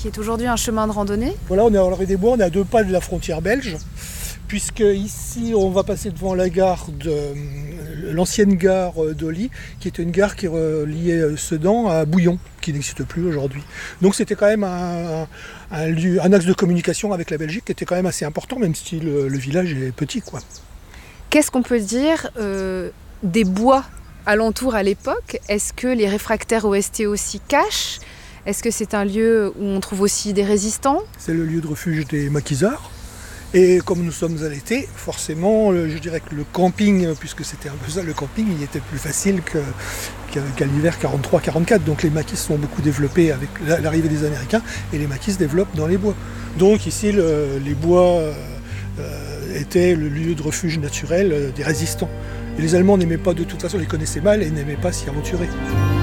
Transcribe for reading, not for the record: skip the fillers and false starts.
qui est aujourd'hui un chemin de randonnée. Voilà, on est à l'Orée des Bois, on est à 2 pas de la frontière belge, puisque ici on va passer devant la gare l'ancienne gare d'Olly, qui était une gare qui reliait Sedan à Bouillon, qui n'existe plus aujourd'hui. Donc c'était quand même un axe de communication avec la Belgique qui était quand même assez important, même si le village est petit, quoi. Qu'est-ce qu'on peut dire des bois alentour à l'époque? Est-ce que les réfractaires au STO s'y cachent? Est-ce que c'est un lieu où on trouve aussi des résistants? C'est le lieu de refuge des maquisards. Et comme nous sommes à l'été, forcément, je dirais que le camping, puisque c'était un peu ça, le camping, il était plus facile qu'à l'hiver 43-44. Donc les maquis sont beaucoup développés avec l'arrivée des Américains, et les maquis se développent dans les bois. Donc ici, les bois étaient le lieu de refuge naturel des résistants. Et les Allemands n'aimaient pas, de toute façon, les connaissaient mal et n'aimaient pas s'y aventurer.